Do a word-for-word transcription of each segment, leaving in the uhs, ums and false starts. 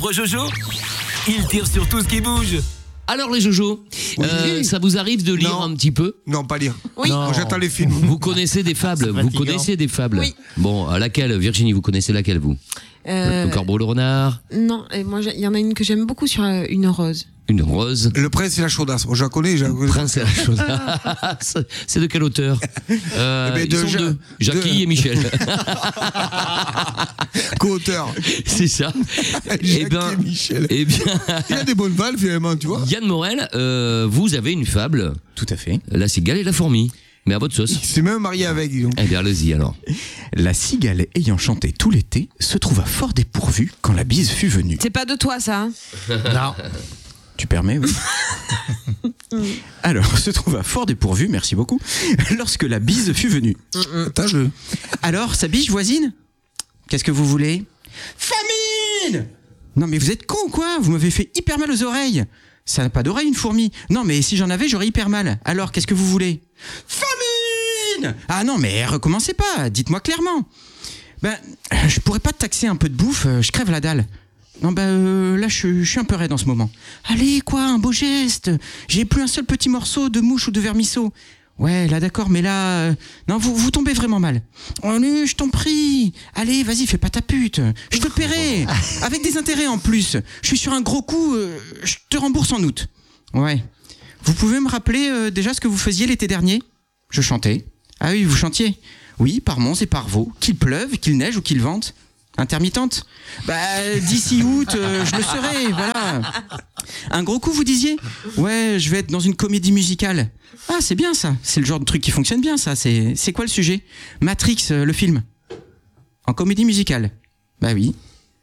Jojo, il tire sur tout ce qui bouge. Alors les Jojo, Oui. euh, ça vous arrive de lire Non. un petit peu? Non, pas lire. Oui. Non. Moi, j'attends les films. Vous connaissez des fables? Vous fatigant. connaissez des fables? Oui. Bon, à laquelle, Virginie, vous connaissez laquelle, vous? Euh, Le corbeau, le renard, Non, et moi j'ai- il y en a une que j'aime beaucoup sur euh, une rose. une rose, Le prince et la chaudasse. Moi, je la connais. Je la connais. prince et la chose. C'est de quel auteur? euh, Eh ben, Ils de sont Ja- deux, Jackie de- et Michel. Co-auteur. C'est ça. Eh Jacques ben, et Michel. eh bien, Il y a des bonnes vannes, finalement, tu vois. Yann Morel, euh, vous avez une fable, Tout à fait. la cigale et la fourmi, mais à votre sauce. Il s'est même marié avec, dis donc. Eh bien, allez-y alors. La cigale ayant chanté tout l'été se trouva fort dépourvue quand la bise fut venue. C'est pas de toi ça. Hein. Non. Tu permets, oui. Alors, se trouva fort dépourvue, merci beaucoup, lorsque la bise fut venue. Attends, je... Alors, sa biche voisine? Qu'est-ce que vous voulez? Famine! Non mais vous êtes con ou quoi? Vous m'avez fait hyper mal aux oreilles. Ça n'a pas d'oreille une fourmi. Non mais si j'en avais j'aurais hyper mal. Alors qu'est-ce que vous voulez? Famine! Ah non mais recommencez pas, dites-moi clairement. Ben, je pourrais pas te taxer un peu de bouffe, euh, je crève la dalle. Non bah euh, là je, je suis un peu raide en ce moment. Allez quoi, un beau geste. J'ai plus un seul petit morceau de mouche ou de vermisseau. Ouais, là d'accord, mais là... euh, non, vous, vous tombez vraiment mal. Allez, je t'en prie. Allez, vas-y, fais pas ta pute. Je te paierai. Avec des intérêts en plus. Je suis sur un gros coup, euh, je te rembourse en août. Ouais. Vous pouvez me rappeler euh, déjà ce que vous faisiez l'été dernier? Je chantais. Ah oui, vous chantiez? Oui, par Mons et par Vaux. Qu'il pleuve, qu'il neige ou qu'il vente. Intermittente? Bah, d'ici août, euh, je le serai, voilà. Un gros coup, vous disiez? Ouais, je vais être dans une comédie musicale. Ah, c'est bien ça. C'est le genre de truc qui fonctionne bien, ça. C'est, c'est quoi le sujet? Matrix, euh, le film. En comédie musicale. Bah oui.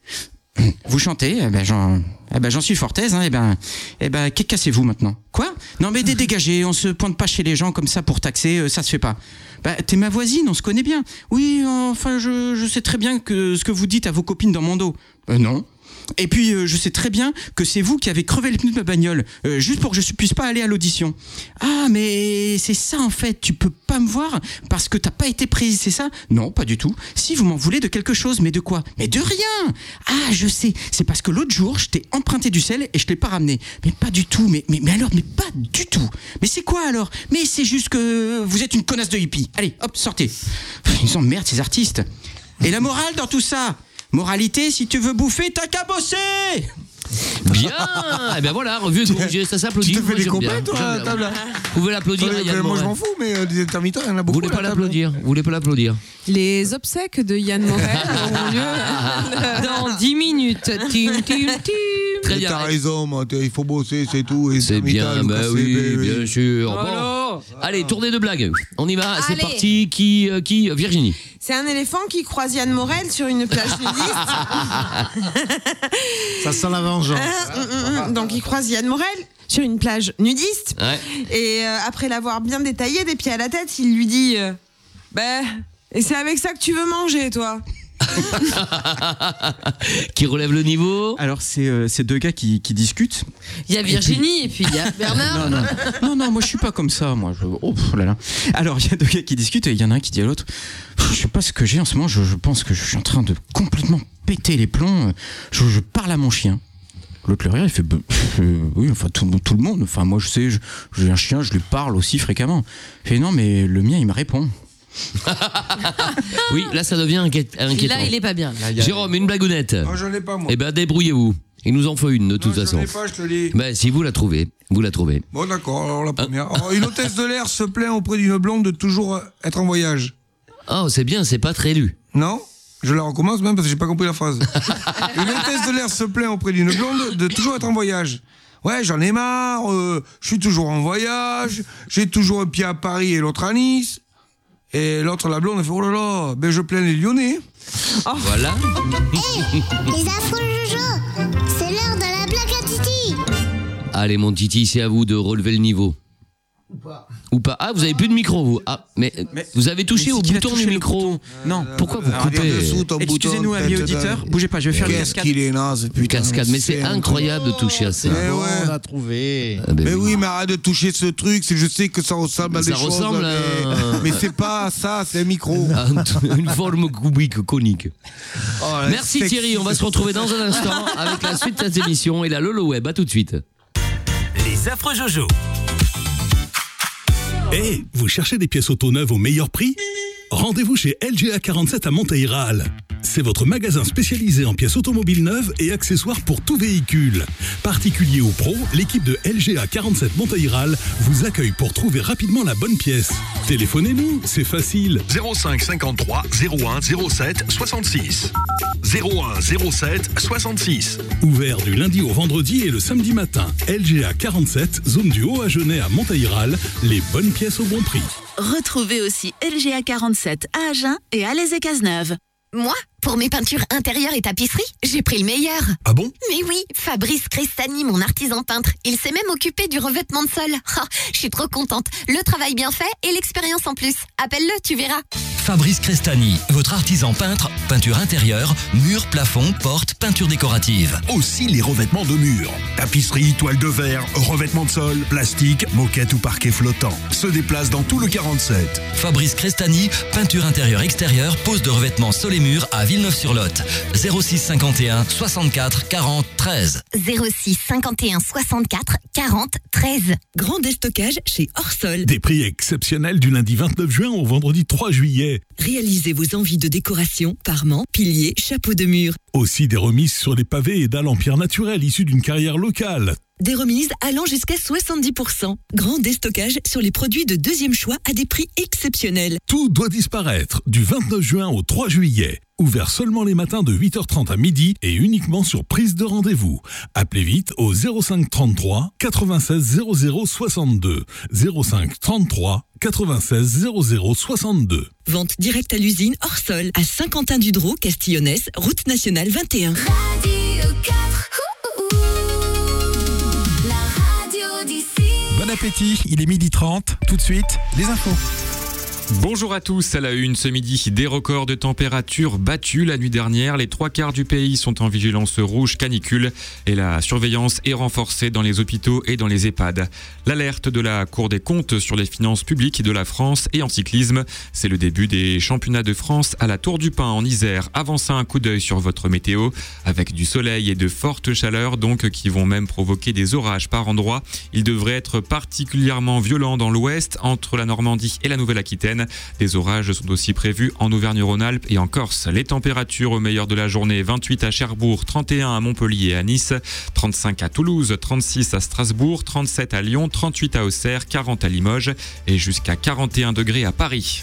Vous chantez, eh ben j'en, eh ben j'en suis fort aise, hein, eh ben, eh ben, qu'est- cassez-vous maintenant? Quoi? Non mais dé- dégagez, on se pointe pas chez les gens comme ça pour taxer, euh, ça se fait pas. Bah, t'es ma voisine, on se connaît bien. Oui, enfin, je, je sais très bien que ce que vous dites à vos copines dans mon dos. Euh, non. Et puis, euh, je sais très bien que c'est vous qui avez crevé les pneus de ma bagnole, euh, juste pour que je puisse pas aller à l'audition. Ah, mais c'est ça en fait, tu peux pas me voir parce que t'as pas été prise, c'est ça? Non, pas du tout. Si, vous m'en voulez de quelque chose, mais de quoi? Mais de rien. Ah, je sais, c'est parce que l'autre jour, je t'ai emprunté du sel et je t'ai pas ramené. Mais pas du tout, mais, mais, mais alors, mais pas du tout. Mais c'est quoi alors? Mais c'est juste que vous êtes une connasse de hippie. Allez, hop, sortez. Ils emmerdent ces artistes. Et la morale dans tout ça? Moralité, si tu veux bouffer, t'as qu'à bosser. Bien. Eh bien voilà, revue de Bourget, ça s'applaudit. Tu te fais Moi, des j'aime bien. copains, toi, J'aime à bien. la table, là? Vous pouvez l'applaudir à Attendez, Yann Moi, je Morel. m'en fous, mais euh, des intermittents, il y en a Vous beaucoup. voulez à pas la table. l'applaudir? Vous voulez pas l'applaudir? Les obsèques de Yann Morel auront lieu dans dix minutes. Tim, tim, tim. Très Mais bien. T'as raison, moi, t'es- il faut bosser, c'est tout. et C'est intermittents, bien, nous bah casser, oui, ben bien sûr. Bon. Alors, Allez, tournée de blagues. On y va, c'est Allez. parti. Qui, euh, qui, Virginie? c'est un éléphant qui croise Yann Morel sur une plage nudiste. Ça sent la vengeance. Hein, hum, hum, hum. Donc il croise Yann Morel sur une plage nudiste. Ouais. Et euh, après l'avoir bien détaillé des pieds à la tête, il lui dit euh, bah, et c'est avec ça que tu veux manger, toi? Qui relève le niveau? Alors, c'est, euh, c'est deux gars qui, qui discutent. Il y a Virginie et puis il y a Bernard. Non, non, non, non, moi je suis pas comme ça, moi. Je... Oh pff, là là. Alors, il y a deux gars qui discutent et il y en a un qui dit à l'autre, je sais pas ce que j'ai en ce moment, je, je pense que je suis en train de complètement péter les plombs. Je, je parle à mon chien. L'autre le regarde, il fait, bah, euh, oui, enfin tout, tout le monde. Enfin, moi je sais, je- j'ai un chien, je lui parle aussi fréquemment. Il fait, non, mais le mien, il me répond. Oui, là ça devient inquiét- Et inquiétant. là, il est pas bien. Jérôme, une blagounette. Moi, j'en ai pas, moi. Eh ben débrouillez-vous. Il nous en faut une de toute Non, façon. J'en ai pas, je te lis. Ben si vous la trouvez, vous la trouvez. Bon, d'accord, alors la première. Alors, une hôtesse de l'air se plaint auprès d'une blonde de toujours euh, être en voyage. Oh, c'est bien, c'est pas très lu. Non? Je la recommence même parce que j'ai pas compris la phrase. Une hôtesse de l'air se plaint auprès d'une blonde de toujours être en voyage. Ouais, j'en ai marre, euh, je suis toujours en voyage, j'ai toujours un pied à Paris et l'autre à Nice. Et l'autre, la blonde, elle fait, oh là là, ben je plains les Lyonnais. Voilà. Les affreux Jojo, c'est l'heure de la blague à Titi. Allez mon Titi, c'est à vous de relever le niveau. Ou pas. Ah, vous avez plus de micro, vous. Ah, mais, Mais- vous avez touché mais au c'est qu'il a bouton touché du le micro. bouton. Non. Pourquoi vous Alors, coupez regarde dessous ton Excusez-nous, bouton, amis tête auditeurs, de- bougez pas, je vais faire une Qu'est-ce cascade. qu'il est naze, putain. Cascade, mais c'est un incroyable de toucher à ça. Mais ouais. On a trouvé. Ah, ben Mais oui. oui, mais arrête de toucher ce truc. c'est- Je sais que ça ressemble à Ça des choses. ressemble à mais- un- Mais c'est pas ça, c'est un micro. Ah, une forme cubique, conique. Oh, là, Merci sexy. Thierry, on va se retrouver dans un instant avec la suite de cette émission et la Lolo Web. À tout de suite. Les affreux Jojo. Eh, vous cherchez des pièces auto neuves au meilleur prix ? Rendez-vous chez L G A quarante-sept à Monteil-Ral. C'est votre magasin spécialisé en pièces automobiles neuves et accessoires pour tout véhicule. Particulier ou pro, l'équipe de L G A quarante-sept Monteil-Ral vous accueille pour trouver rapidement la bonne pièce. Téléphonez-nous, c'est facile. zéro cinq cinquante-trois zéro un zéro sept soixante-six. zéro un zéro sept soixante-six. Ouvert du lundi au vendredi et le samedi matin. L G A quarante-sept, zone du Haut-Agenais à Monteil-Ral. Les bonnes pièces au bon prix. Retrouvez aussi L G A quarante-sept à Agen et à Les Cazeneuve. Moi, pour mes peintures intérieures et tapisseries, j'ai pris le meilleur. Ah bon ? Mais oui, Fabrice Crestani, mon artisan peintre. Il s'est même occupé du revêtement de sol. Ah, je suis trop contente. Le travail bien fait et l'expérience en plus. Appelle-le, tu verras. Fabrice Crestani, votre artisan peintre, peinture intérieure, murs, plafonds, portes, peinture décorative. Aussi les revêtements de murs. Tapisserie, toile de verre, revêtement de sol, plastique, moquette ou parquet flottant. Se déplace dans tout le quarante-sept. Fabrice Crestani, peinture intérieure extérieure, pose de revêtements sol et murs à Villeneuve-sur-Lot. zéro six cinquante et un soixante-quatre quarante treize. zéro six cinquante et un soixante-quatre quarante treize. Grand déstockage chez Orsol. Des prix exceptionnels du lundi vingt-neuf juin au vendredi trois juillet. Réalisez vos envies de décoration, parements, piliers, chapeaux de mur. Aussi des remises sur les pavés et dalles en pierre naturelle issues d'une carrière locale. Des remises allant jusqu'à soixante-dix pour cent. Grand déstockage sur les produits de deuxième choix à des prix exceptionnels. Tout doit disparaître du vingt-neuf juin au trois juillet. Ouvert seulement les matins de huit heures trente à midi et uniquement sur prise de rendez-vous. Appelez vite au zéro cinq trente-trois quatre-vingt-seize zéro zéro soixante-deux. zéro cinq trente-trois quatre-vingt-seize zéro zéro soixante-deux. Vente directe à l'usine Orsol à Saint-Quentin-du-Drault, Castillonnès, route nationale vingt et un. Radio quatre. La radio d'ici. Bon appétit, il est midi trente. Tout de suite, les infos. Bonjour à tous, à la une ce midi, des records de température battus la nuit dernière. Les trois quarts du pays sont en vigilance rouge canicule et la surveillance est renforcée dans les hôpitaux et dans les EHPAD. L'alerte de la Cour des comptes sur les finances publiques de la France et en cyclisme, c'est le début des championnats de France à la Tour du Pin en Isère. Avant ça, un coup d'œil sur votre météo avec du soleil et de fortes chaleurs donc qui vont même provoquer des orages par endroits. Ils devraient être particulièrement violents dans l'ouest entre la Normandie et la Nouvelle-Aquitaine. Des orages sont aussi prévus en Auvergne-Rhône-Alpes et en Corse. Les températures au meilleur de la journée, vingt-huit à Cherbourg, trente et un à Montpellier et à Nice, trente-cinq à Toulouse, trente-six à Strasbourg, trente-sept à Lyon, trente-huit à Auxerre, quarante à Limoges et jusqu'à quarante et un degrés à Paris.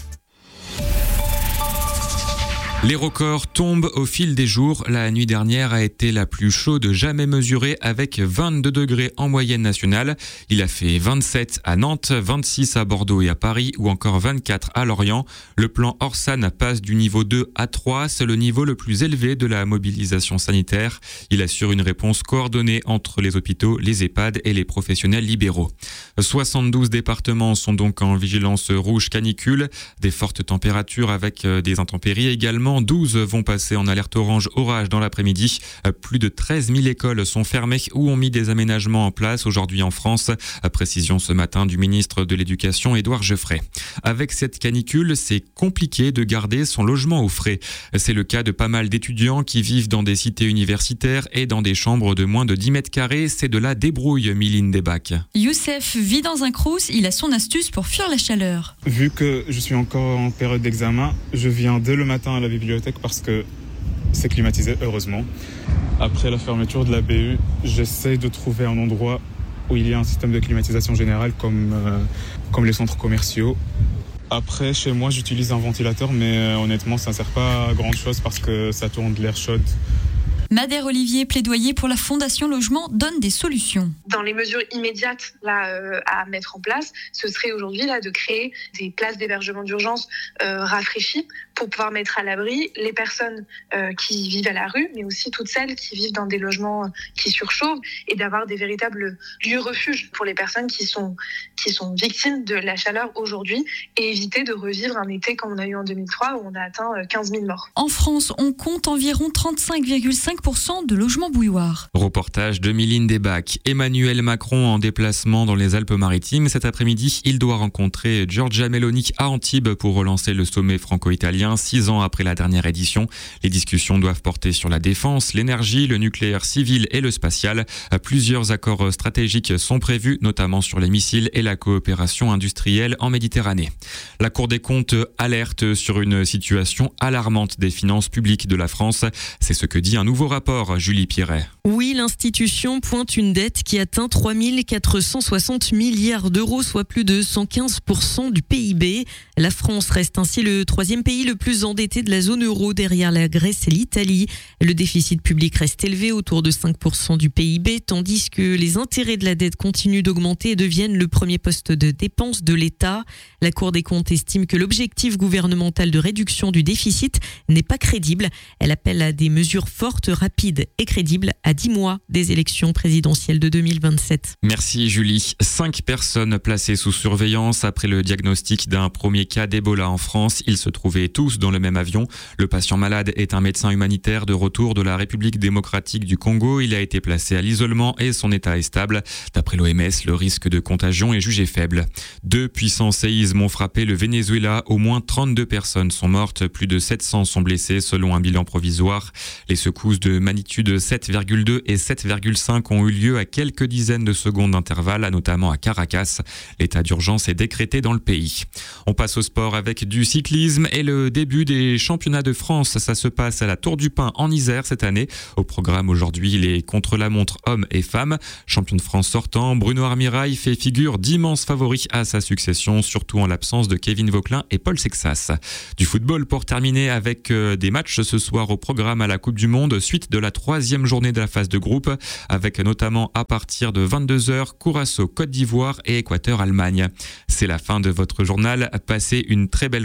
Les records tombent au fil des jours. La nuit dernière a été la plus chaude jamais mesurée avec vingt-deux degrés en moyenne nationale. Il a fait vingt-sept à Nantes, vingt-six à Bordeaux et à Paris ou encore vingt-quatre à Lorient. Le plan Orsan passe du niveau deux à trois. C'est le niveau le plus élevé de la mobilisation sanitaire. Il assure une réponse coordonnée entre les hôpitaux, les EHPAD et les professionnels libéraux. soixante-douze départements sont donc en vigilance rouge canicule. Des fortes températures avec des intempéries également. douze vont passer en alerte orange orage dans l'après-midi. Plus de treize mille écoles sont fermées ou ont mis des aménagements en place aujourd'hui en France. Précision ce matin du ministre de l'Éducation, Édouard Geoffrey. Avec cette canicule, c'est compliqué de garder son logement au frais. C'est le cas de pas mal d'étudiants qui vivent dans des cités universitaires et dans des chambres de moins de dix mètres carrés. C'est de la débrouille, Miline Desbacs. Youssef vit dans un crous, il a son astuce pour fuir la chaleur. Vu que je suis encore en période d'examen, je viens dès le matin à la bibliothèque parce que c'est climatisé, heureusement. Après la fermeture de la B U, j'essaie de trouver un endroit où il y a un système de climatisation générale comme, euh, comme les centres commerciaux. Après, chez moi, j'utilise un ventilateur, mais euh, honnêtement, ça ne sert pas à grand-chose parce que ça tourne de l'air chaud Madère Olivier, plaidoyer pour la Fondation Logement, donne des solutions. Dans les mesures immédiates là, euh, à mettre en place, ce serait aujourd'hui là, de créer des places d'hébergement d'urgence euh, rafraîchies pour pouvoir mettre à l'abri les personnes euh, qui vivent à la rue, mais aussi toutes celles qui vivent dans des logements qui surchauffent, et d'avoir des véritables lieux refuge pour les personnes qui sont, qui sont victimes de la chaleur aujourd'hui, et éviter de revivre un été comme on a eu en deux mille trois où on a atteint quinze mille morts. En France, on compte environ trente-cinq virgule cinq pour cent de logements bouilloires. Reportage de Miline Desbacs. Emmanuel Macron en déplacement dans les Alpes-Maritimes. Cet après-midi, il doit rencontrer Giorgia Meloni à Antibes pour relancer le sommet franco-italien, six ans après la dernière édition. Les discussions doivent porter sur la défense, l'énergie, le nucléaire civil et le spatial. Plusieurs accords stratégiques sont prévus, notamment sur les missiles et la coopération industrielle en Méditerranée. La Cour des comptes alerte sur une situation alarmante des finances publiques de la France. C'est ce que dit un nouveau rapport, Julie Pierret. Oui, l'institution pointe une dette qui atteint trois mille quatre cent soixante milliards d'euros, soit plus de cent quinze pour cent du P I B. La France reste ainsi le troisième pays le plus endetté de la zone euro, derrière la Grèce et l'Italie. Le déficit public reste élevé, autour de cinq pour cent du P I B, tandis que les intérêts de la dette continuent d'augmenter et deviennent le premier poste de dépense de l'État. La Cour des comptes estime que l'objectif gouvernemental de réduction du déficit n'est pas crédible. Elle appelle à des mesures fortes, rapides et crédibles à dix mois des élections présidentielles de deux mille vingt-sept. Merci Julie. Cinq personnes placées sous surveillance après le diagnostic d'un premier cas d'Ebola en France. Ils se trouvaient tous dans le même avion. Le patient malade est un médecin humanitaire de retour de la République démocratique du Congo. Il a été placé à l'isolement et son état est stable. D'après l'O M S, le risque de contagion est jugé faible. Deux puissants séismes ont frappé le Venezuela. Au moins trente-deux personnes sont mortes. Plus de sept cents sont blessés selon un bilan provisoire. Les secousses de magnitude sept virgule deux et sept virgule cinq ont eu lieu à quelques dizaines de secondes d'intervalle, notamment à Caracas. L'état d'urgence est décrété dans le pays. On passe au sport avec du cyclisme et le début des championnats de France. Ça se passe à la Tour du Pin en Isère cette année. Au programme aujourd'hui, les contre-la-montre hommes et femmes. Champion de France sortant, Bruno Armirail fait figure d'immenses favoris à sa succession, surtout en l'absence de Kevin Vauquelin et Paul Sexas. Du football pour terminer avec des matchs ce soir au programme à la Coupe du Monde, suite de la troisième journée de la phase de groupe, avec notamment à partir de vingt-deux heures, Curaçao Côte d'Ivoire et Équateur Allemagne. C'est la fin de votre journal. Passez une très belle